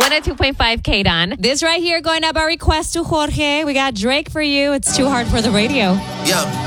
102.5 K-Don. This right here going up our request to Jorge. We got Drake for you. It's too hard for the radio. Yeah.